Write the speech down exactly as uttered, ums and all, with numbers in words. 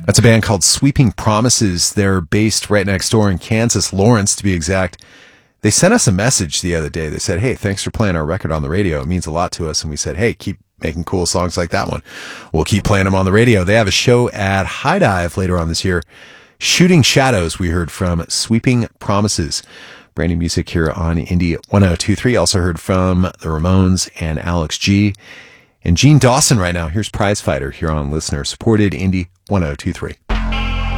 That's a band called Sweeping Promises. They're based right next door in Kansas, Lawrence to be exact. They sent us a message the other day. They said, hey, thanks for playing our record on the radio. It means a lot to us. And we said, hey, keep making cool songs like that one. We'll keep playing them on the radio. They have a show at High Dive later on this year. Shooting Shadows, we heard from Sweeping Promises. Brand new music here on Indie one oh two three. Also heard from the Ramones and Alex G. And Gene Dawson right now. Here's Prize Fighter here on listener-supported Indie one oh two three.